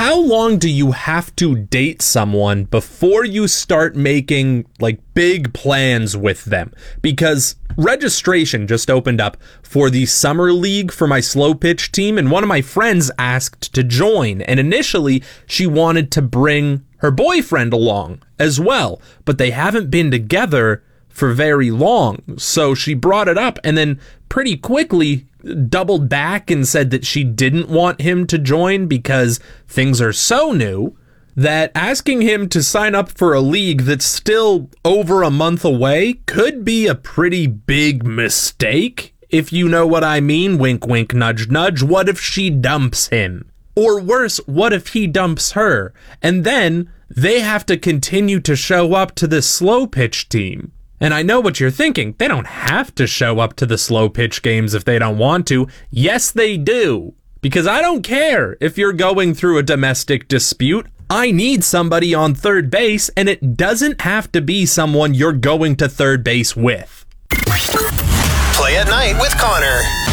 how long do you have to date someone before you start making like big plans with them? Because registration just opened up for the summer league for my slow pitch team, and one of my friends asked to join, and initially she wanted to bring her boyfriend along as well, but they haven't been together for very long. So she brought it up and then pretty quickly doubled back and said that she didn't want him to join because things are so new that asking him to sign up for a league that's still over a month away could be a pretty big mistake, if you know what I mean. Wink, wink, nudge, nudge. What if she dumps him? Or worse, what if he dumps her? And then they have to continue to show up to this slow pitch team. And I know what you're thinking. They don't have to show up to the slow pitch games if they don't want to. Yes, they do. Because I don't care if you're going through a domestic dispute. I need somebody on third base, and it doesn't have to be someone you're going to third base with. Play at Night with Connor.